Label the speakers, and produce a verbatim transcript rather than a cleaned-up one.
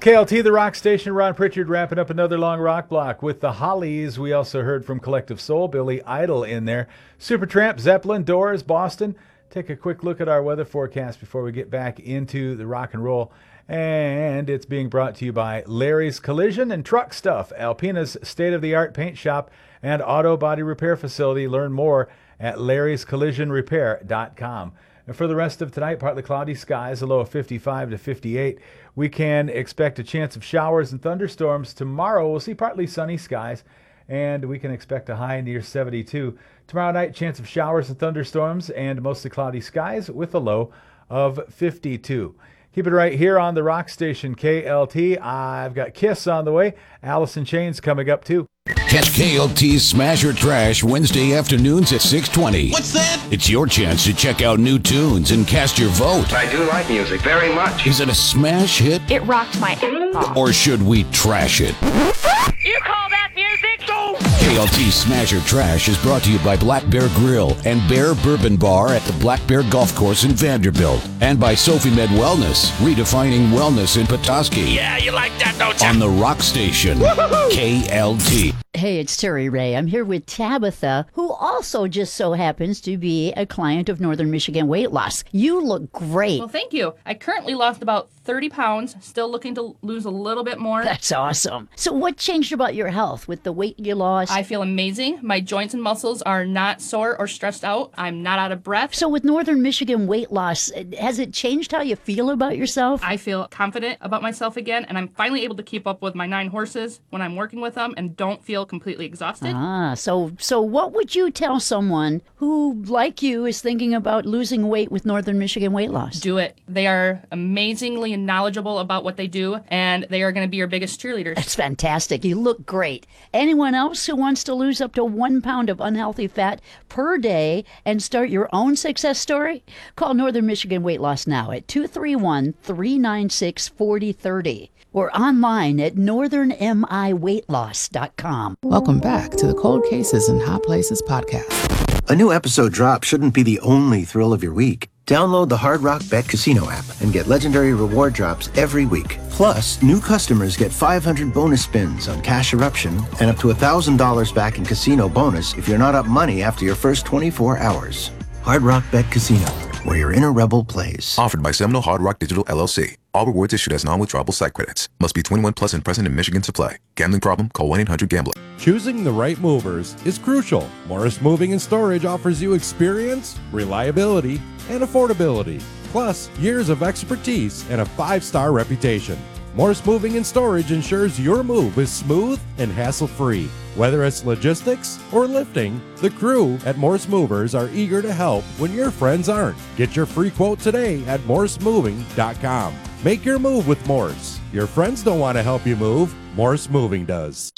Speaker 1: K L T, the rock station. Ron Pritchard wrapping up another long rock block with the Hollies. We also heard from Collective Soul, Billy Idol in there. Supertramp, Zeppelin, Doors, Boston. Take a quick look at our weather forecast before we get back into the rock and roll. And it's being brought to you by Larry's Collision and Truck Stuff, Alpina's state-of-the-art paint shop and auto body repair facility. Learn more at larrys collision repair dot com. And for the rest of tonight, partly cloudy skies, a low of fifty-five to fifty-eight. We can expect a chance of showers and thunderstorms. Tomorrow, we'll see partly sunny skies, and we can expect a high near seventy-two. Tomorrow night, chance of showers and thunderstorms and mostly cloudy skies with a low of fifty-two. Keep it right here on the rock station, K L T. I've got Kiss on the way. Alice in Chains coming up, too.
Speaker 2: Catch K L T's Smash or Trash Wednesday afternoons at six twenty.
Speaker 3: What's that?
Speaker 2: It's your chance to check out new tunes and cast your vote.
Speaker 4: I do like music very much.
Speaker 2: Is it a smash hit?
Speaker 5: It rocked my ass off.
Speaker 2: Or should we trash it?
Speaker 5: You call that music? Go!
Speaker 2: K L T Smash or Trash is brought to you by Black Bear Grill and Bear Bourbon Bar at the Black Bear Golf Course in Vanderbilt. And by Sophie Med Wellness, redefining wellness in Petoskey.
Speaker 3: Yeah, you like that, don't you?
Speaker 2: On the rock station, K L T.
Speaker 6: Hey, it's Terry Ray. I'm here with Tabitha, who also just so happens to be a client of Northern Michigan Weight Loss. You look great.
Speaker 7: Well, thank you. I currently lost about thirty pounds, still looking to lose a little bit more.
Speaker 6: That's awesome. So what changed about your health with the weight you lost?
Speaker 7: I feel amazing. My joints and muscles are not sore or stressed out. I'm not out of breath.
Speaker 6: So with Northern Michigan Weight Loss, has it changed how you feel about yourself?
Speaker 7: I feel confident about myself again, and I'm finally able to keep up with my nine horses when I'm working with them and don't feel completely exhausted.
Speaker 6: Ah, so so what would you tell someone who, like you, is thinking about losing weight with Northern Michigan Weight Loss?
Speaker 7: Do it. They are amazingly knowledgeable about what they do, and they are going to be your biggest cheerleaders.
Speaker 6: That's fantastic. You look great. Anyone else who wants to lose up to one pound of unhealthy fat per day and start your own success story? Call Northern Michigan Weight Loss now at two three one, three nine six, four zero three zero or online at northern m i weight loss dot com.
Speaker 8: Welcome back to the Cold Cases and Hot Places podcast.
Speaker 9: A new episode drop shouldn't be the only thrill of your week. Download the Hard Rock Bet Casino app and get legendary reward drops every week. Plus, new customers get five hundred bonus spins on Cash Eruption and up to one thousand dollars back in casino bonus if you're not up money after your first twenty-four hours. Hard Rock Bet Casino, where your inner rebel plays.
Speaker 10: Offered by Seminole Hard Rock Digital L L C. All rewards issued as non-withdrawable site credits. Must be twenty-one plus and present in Michigan to play. Gambling problem? Call one eight hundred gambler.
Speaker 11: Choosing the right movers is crucial. Morris Moving and Storage offers you experience, reliability, and affordability, plus years of expertise and a five-star reputation. Morris Moving and Storage ensures your move is smooth and hassle-free. Whether it's logistics or lifting, the crew at Morris Movers are eager to help when your friends aren't. Get your free quote today at morris moving dot com. Make your move with Morris. Your friends don't want to help you move. Morris Moving does.